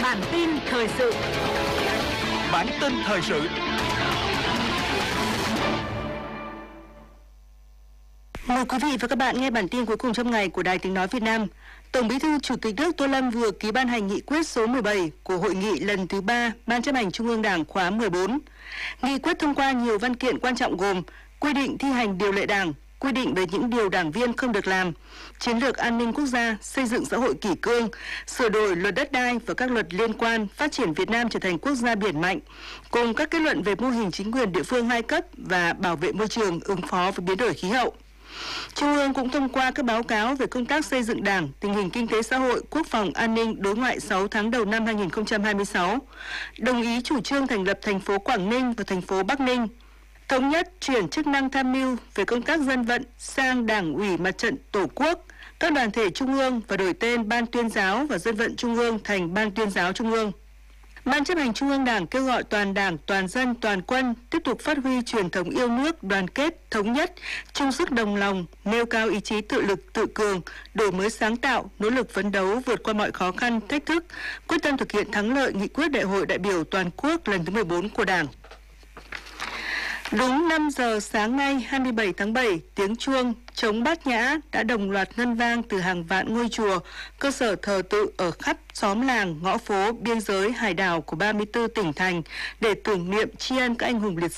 Bản tin thời sự. Bản tin thời sự. Mời quý vị và các bạn nghe bản tin cuối cùng trong ngày của Đài Tiếng nói Việt Nam. Tổng Bí thư Chủ tịch nước Tô Lâm vừa ký ban hành nghị quyết số 17 của Hội nghị lần thứ 3 Ban Chấp hành Trung ương Đảng khóa 14. Nghị quyết thông qua nhiều văn kiện quan trọng gồm quy định thi hành điều lệ Đảng, quy định về những điều đảng viên không được làm, chiến lược an ninh quốc gia, xây dựng xã hội kỷ cương, sửa đổi luật đất đai và các luật liên quan, phát triển Việt Nam trở thành quốc gia biển mạnh, cùng các kết luận về mô hình chính quyền địa phương 2 cấp và bảo vệ môi trường, ứng phó với biến đổi khí hậu. Trung ương cũng thông qua các báo cáo về công tác xây dựng Đảng, tình hình kinh tế xã hội, quốc phòng, an ninh, đối ngoại 6 tháng đầu năm 2026, đồng ý chủ trương thành lập thành phố Quảng Ninh và thành phố Bắc Ninh, thống nhất chuyển chức năng tham mưu về công tác dân vận sang Đảng ủy Mặt trận Tổ quốc, các đoàn thể Trung ương và đổi tên Ban Tuyên giáo và Dân vận Trung ương thành Ban Tuyên giáo Trung ương. Ban Chấp hành Trung ương Đảng kêu gọi toàn Đảng, toàn dân, toàn quân tiếp tục phát huy truyền thống yêu nước, đoàn kết, thống nhất, chung sức đồng lòng, nêu cao ý chí tự lực, tự cường, đổi mới sáng tạo, nỗ lực phấn đấu vượt qua mọi khó khăn, thách thức, quyết tâm thực hiện thắng lợi nghị quyết Đại hội đại biểu toàn quốc lần thứ 14 của Đảng. Đúng 5 giờ sáng nay 27 tháng 7, tiếng chuông trống Bát Nhã đã đồng loạt ngân vang từ hàng vạn ngôi chùa, cơ sở thờ tự ở khắp xóm làng, ngõ phố, biên giới, hải đảo của 34 tỉnh thành để tưởng niệm tri ân các anh hùng liệt